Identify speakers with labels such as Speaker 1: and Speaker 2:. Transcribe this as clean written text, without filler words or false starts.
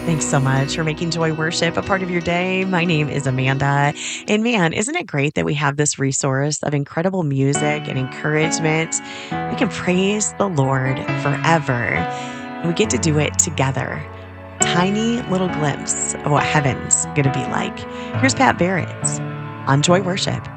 Speaker 1: Thanks so much for making Joy Worship a part of your day. My name is Amanda. And man, isn't it great that we have this resource of incredible music and encouragement? We can praise the Lord forever, and we get to do it together. Tiny little glimpse of what heaven's going to be like. Here's Pat Barrett on Joy Worship.